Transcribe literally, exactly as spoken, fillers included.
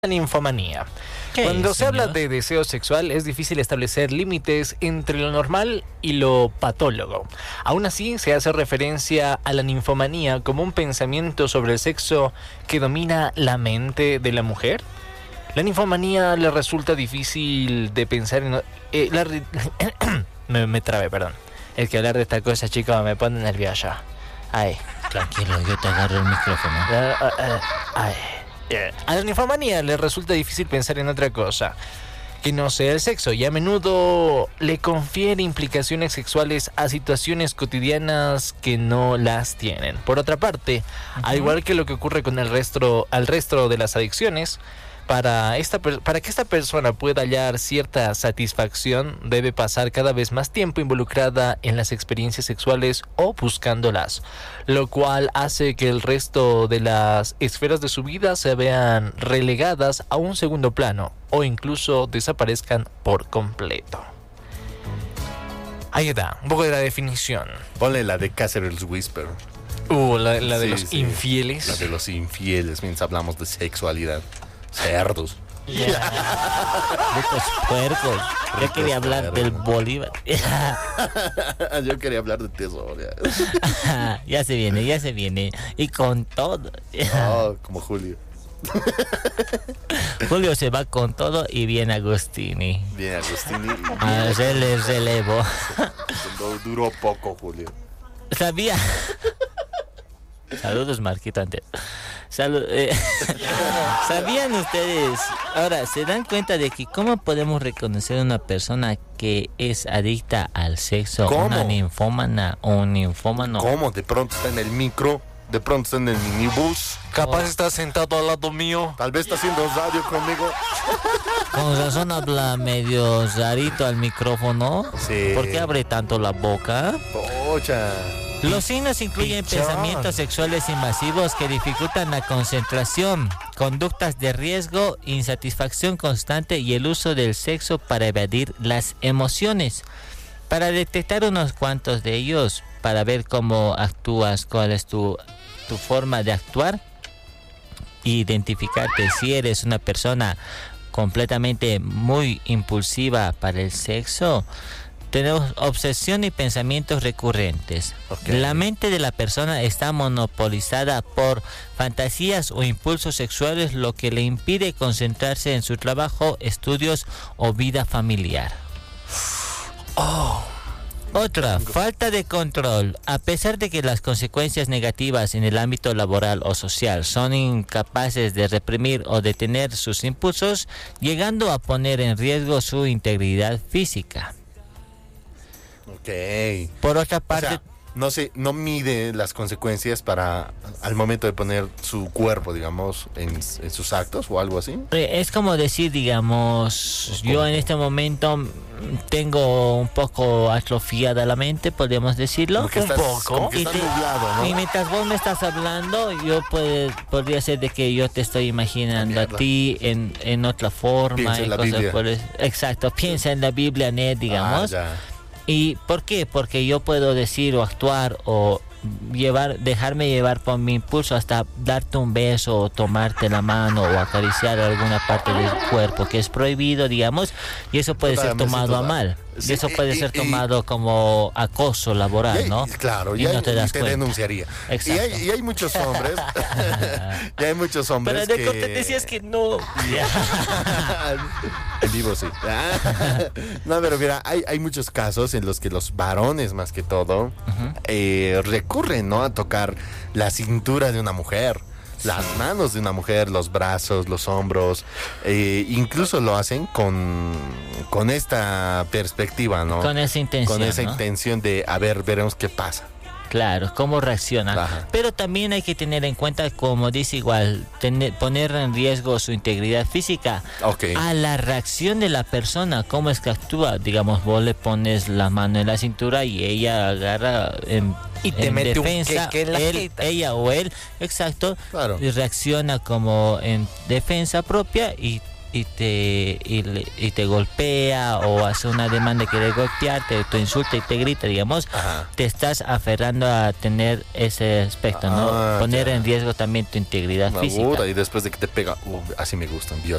ninfomanía. Cuando es, se habla señor? de deseo sexual es difícil establecer límites entre lo normal y lo patólogo. Aún así, se hace referencia a la ninfomanía como un pensamiento sobre el sexo que domina la mente de la mujer. La ninfomanía le resulta difícil de pensar en... Eh, la, me, me trabé, perdón. Es que hablar de esta cosa, chicos, me pone nerviosa. Ay. Tranquilo, yo te agarro el micrófono. Uh, uh, uh, ay. A la ninfomanía le resulta difícil pensar en otra cosa que no sea el sexo y a menudo le confiere implicaciones sexuales a situaciones cotidianas que no las tienen. Por otra parte, uh-huh. al igual que lo que ocurre con el resto, al resto de las adicciones, para, esta, para que esta persona pueda hallar cierta satisfacción, debe pasar cada vez más tiempo involucrada en las experiencias sexuales o buscándolas, lo cual hace que el resto de las esferas de su vida se vean relegadas a un segundo plano o incluso desaparezcan por completo. Ahí está, un poco de la definición. Ponle la de Caceres Whisper. Uh, la, la de sí, los sí. infieles. La de los infieles, mientras hablamos de sexualidad. Cerdos. Yeah. Estos puercos. Yo Ricos quería hablar perros. del Bolívar. Yo quería hablar de tesoria. Ya se viene, ya se viene. Y con todo. Oh, como Julio. Julio se va con todo y viene Agostini. Bien, Agostini. A hacerle relevo. No, duró poco, Julio. Sabía. Saludos, Marquito, antes. Salud, eh. ¿Sabían ustedes? Ahora, ¿se dan cuenta de que cómo podemos reconocer a una persona que es adicta al sexo? ¿Cómo? Una ninfómana o un ninfómano. ¿Cómo? De pronto está en el micro, de pronto está en el minibús. Capaz está sentado al lado mío. Tal vez está haciendo radio conmigo. Con razón habla medio rarito al micrófono. Sí. ¿Por qué abre tanto la boca? Pocha. Los signos incluyen Pichón. pensamientos sexuales invasivos que dificultan la concentración, conductas de riesgo, insatisfacción constante y el uso del sexo para evadir las emociones. Para detectar unos cuantos de ellos, para ver cómo actúas, cuál es tu, tu forma de actuar, identificarte si eres una persona completamente muy impulsiva para el sexo. Tenemos obsesión y pensamientos recurrentes. Okay. La mente de la persona está monopolizada por fantasías o impulsos sexuales, lo que le impide concentrarse en su trabajo, estudios o vida familiar. Oh. Otra, falta de control. A pesar de que las consecuencias negativas en el ámbito laboral o social son incapaces de reprimir o detener sus impulsos, llegando a poner en riesgo su integridad física. Ok. Por otra parte, O sea, no sé, no mide las consecuencias para al momento de poner su cuerpo, digamos, en, en sus actos o algo así. es como decir, digamos, ¿Cómo? yo en este momento tengo un poco atrofiada la mente, podríamos decirlo. Como que Un estás, poco. como que Y está te- nublado, ¿no? Y mientras vos me estás hablando, yo puede, podría ser de que yo te estoy imaginando a Mierda. ti en, en otra forma. Piensa en y la cosas Biblia. por el- Exacto, piensa en la Biblia, Ned, digamos. Ah, ya. ¿Y por qué? Porque yo puedo decir o actuar o llevar, dejarme llevar por mi impulso hasta darte un beso o tomarte la mano o acariciar alguna parte del cuerpo que es prohibido, digamos, y eso puede Total, ser me tomado siento a mal. mal. Sí, y eso y- puede y- ser y- tomado como acoso laboral, Y hay- ¿no? Claro, Y y, hay- no te das y te cuenta. denunciaría. Y Exacto. hay, y hay muchos hombres, y hay muchos hombres Pero de que... corte decías que no. En vivo sí. No, pero mira, hay, hay muchos casos en los que los varones, más que todo, Ujú. eh, recurren, ¿no?, a tocar la cintura de una mujer, las manos de una mujer, los brazos, los hombros, eh, incluso lo hacen con, con esta perspectiva, ¿no? Con esa intención, Con esa ¿no? intención de, a ver, veremos qué pasa. Claro, cómo reacciona. Ajá. Pero también hay que tener en cuenta, como dice igual, tener, poner en riesgo su integridad física Ok. a la reacción de la persona, cómo es que actúa. Digamos, vos le pones la mano en la cintura y ella agarra en, Y te en mete un defensa, queque en la él, jeta. ella o él, exacto, Claro. y reacciona como en defensa propia y y te y, le- y te golpea o hace una demanda que quiere golpearte, te insulta y te grita, digamos, Ajá. te estás aferrando a tener ese aspecto, ¿no? Ah, Poner ya. en riesgo también tu integridad Una física. burra, y después de que te pega, uh, así me gustan,